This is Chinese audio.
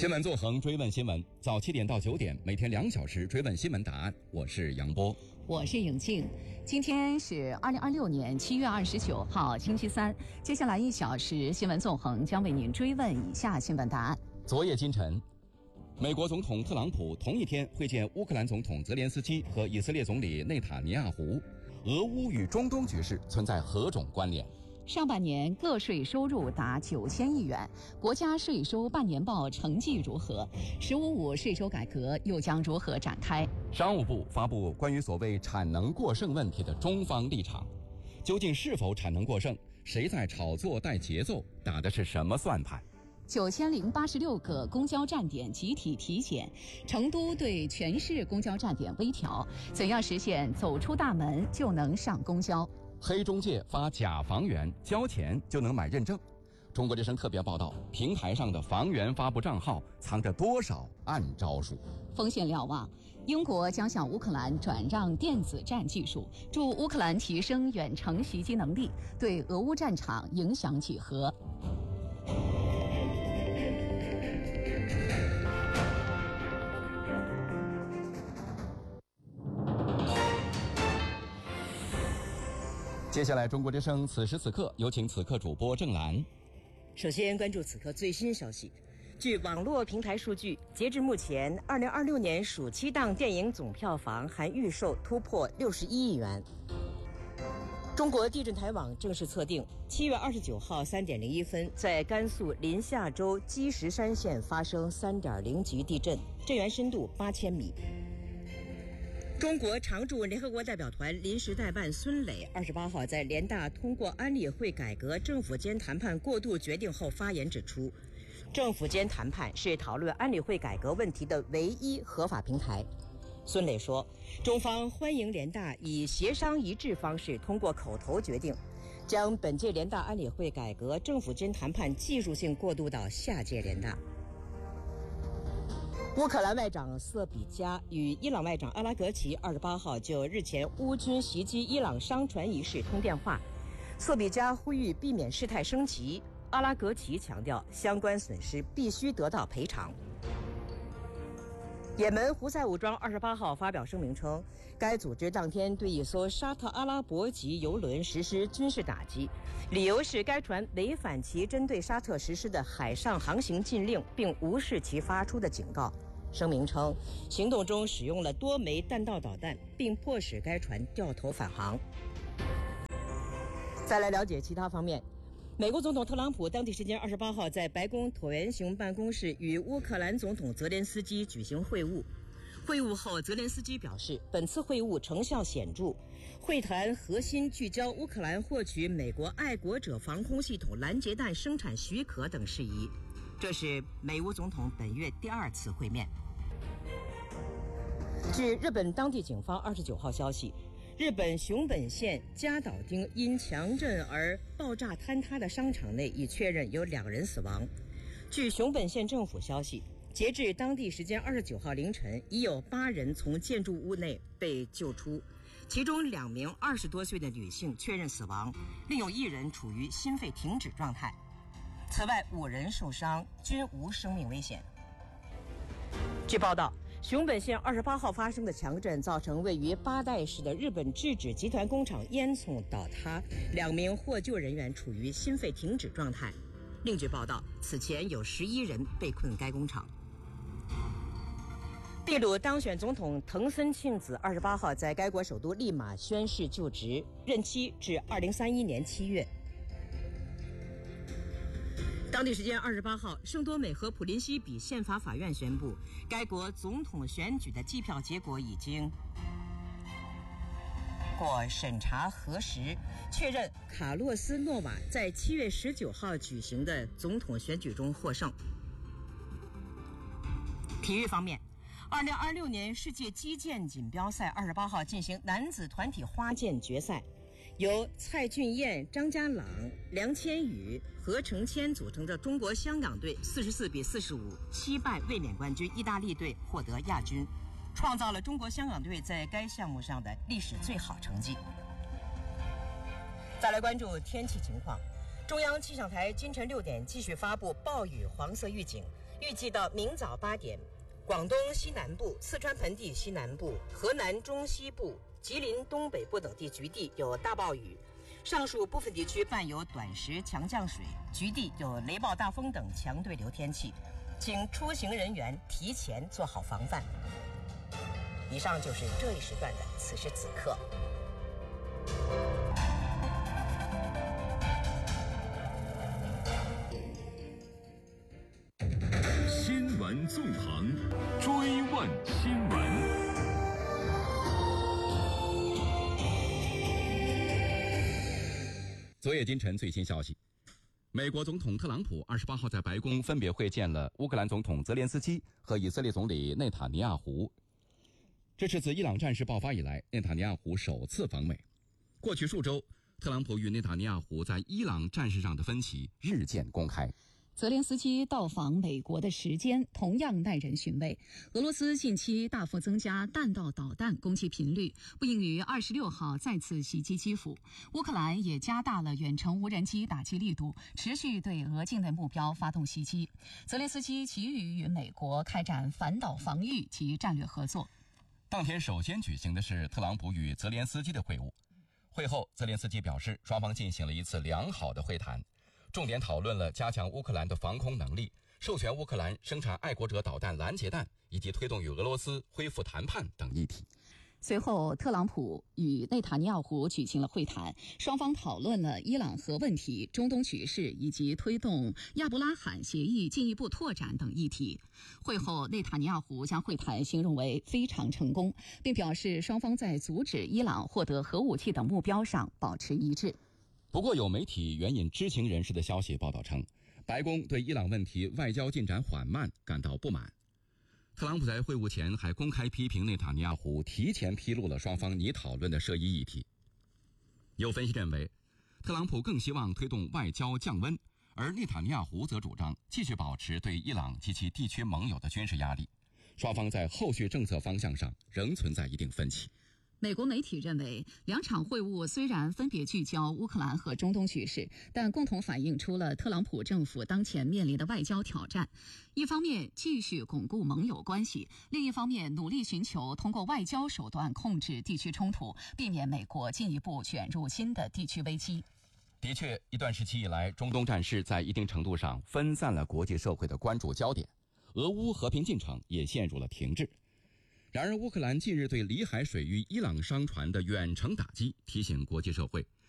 新闻纵横，追问新闻，早7点到9点，每天2小时追问新闻答案。我是杨波， 我是颖静。今天是2026年7月29号，星期三。接下来1小时，新闻纵横将为您追问以下新闻答案。 昨夜今晨，美国总统特朗普同一天会见乌克兰总统泽连斯基和以色列总理内塔尼亚胡。俄乌与中东局势存在何种关联？ 上半年个税收入达9000亿元，国家税收半年报成绩如何？“15.5”税收改革又将如何展开？ 商务部发布关于所谓产能过剩问题的中方立场，究竟是否产能过剩？谁在炒作带节奏？打的是什么算盘 ？9086个公交站点集体体检，成都对全市公交站点微调，怎样实现走出大门就能上公交？ 黑中介发假房源，交钱就能买认证。中国之声特别报道，平台上的房源发布账号藏着多少暗招数？ 风险瞭望，英国将向乌克兰转让电子战技术，助乌克兰提升远程袭击能力，对俄乌战场影响几何？ 接下来中国之声此时此刻有请此刻主播郑兰。 首先关注此刻最新消息。据网络平台数据，截至目前2026年暑期档电影总票房含预售突破61亿元。中国地震台网正式测定7月29号3点01分，在甘肃临夏州积石山县发生3.0级地震，震源深度8000米。中国常驻联合国代表团临时代办孙磊28号在联大通过安理会改革政府间谈判过渡决定后发言指出，政府间谈判是讨论安理会改革问题的唯一合法平台。孙磊说，中方欢迎联大以协商一致方式通过口头决定，将本届联大安理会改革政府间谈判技术性过渡到下届联大。乌克兰外长瑟比加与伊朗外长阿拉格齐28号就日前乌军袭击伊朗商船一事通电话，瑟比加呼吁避免事态升级，阿拉格齐强调相关损失必须得到赔偿。也门胡塞武装28号发表声明称，该组织当天对一艘沙特阿拉伯籍油轮实施军事打击，理由是该船违反其针对沙特实施的海上航行禁令，并无视其发出的警告。声明称，行动中使用了多枚弹道导弹，并迫使该船掉头返航。再来了解其他方面。美国总统特朗普当地时间28号在白宫椭圆形办公室与乌克兰总统泽连斯基举行会晤。会晤后，泽连斯基表示，本次会晤成效显著，会谈核心聚焦乌克兰获取美国爱国者防空系统拦截弹生产许可等事宜。这是美乌总统本月第2次会面。据日本当地警方29号消息，日本熊本县加岛町因强震而爆炸坍塌的商场内已确认有2人死亡。据熊本县政府消息，截至当地时间29号凌晨，已有8人从建筑物内被救出，其中2名20多岁的女性确认死亡，另有1人处于心肺停止状态。此外5人受伤，均无生命危险。据报道，熊本县28号发生的强震造成位于八代市的日本制纸集团工厂烟囱倒塌，2名获救人员处于心肺停止状态。另据报道，此前有11人被困该工厂。秘鲁当选总统藤森庆子28号在该国首都利马宣誓就职，任期至2031年7月。当地时间28号，圣多美和普林西比宪法法院宣布，该国总统选举的计票结果已经过审查核实，确认卡洛斯·诺瓦在7月19号举行的总统选举中获胜。体育方面，2026年世界击剑锦标赛28号进行男子团体花剑决赛，由蔡俊彦、张家朗、梁千羽、何成谦组成的中国香港队44比45击败卫冕冠军意大利队，获得亚军，创造了中国香港队在该项目上的历史最好成绩。再来关注天气情况。 中央气象台今晨6点继续发布暴雨黄色预警，预计到明早8点，广东西南部、四川盆地西南部、河南中西部、吉林东北部等地局地有大暴雨，上述部分地区伴有短时强降水，局地有雷暴大风等强对流天气，请出行人员提前做好防范。以上就是这一时段的此时此刻。 新闻纵横，追问新闻。 昨夜今晨最新消息，美国总统特朗普28号在白宫分别会见了乌克兰总统泽连斯基和以色列总理内塔尼亚胡。这是自伊朗战事爆发以来，内塔尼亚胡首次访美。过去数周，特朗普与内塔尼亚胡在伊朗战事上的分歧日渐公开。 泽连斯基到访美国的时间同样耐人寻味。俄罗斯近期大幅增加弹道导弹攻击频率，不应于26号再次袭击基辅。乌克兰也加大了远程无人机打击力度，持续对俄境内目标发动袭击。泽连斯基急于与美国开展反导防御及战略合作。 当天首先举行的是特朗普与泽连斯基的会晤。会后，泽连斯基表示，双方进行了一次良好的会谈。重点讨论了加强乌克兰的防空能力，授权乌克兰生产爱国者导弹拦截弹，以及推动与俄罗斯恢复谈判等议题。 随后，特朗普与内塔尼亚胡举行了会谈，双方讨论了伊朗核问题、中东局势以及推动亚伯拉罕协议进一步拓展等议题。会后，内塔尼亚胡将会谈形容为非常成功，并表示双方在阻止伊朗获得核武器等目标上保持一致。 不过，有媒体援引知情人士的消息报道称，白宫对伊朗问题外交进展缓慢感到不满。特朗普在会晤前还公开批评内塔尼亚胡提前披露了双方拟讨论的涉伊议题。有分析认为，特朗普更希望推动外交降温，而内塔尼亚胡则主张继续保持对伊朗及其地区盟友的军事压力。双方在后续政策方向上仍存在一定分歧。 美国媒体认为，两场会晤虽然分别聚焦乌克兰和中东局势，但共同反映出了特朗普政府当前面临的外交挑战。一方面继续巩固盟友关系，另一方面努力寻求通过外交手段控制地区冲突，避免美国进一步卷入新的地区危机。 的确，一段时期以来，中东战事在一定程度上分散了国际社会的关注焦点，俄乌和平进程也陷入了停滞。然而，乌克兰近日对里海水域伊朗商船的远程打击，提醒国际社会，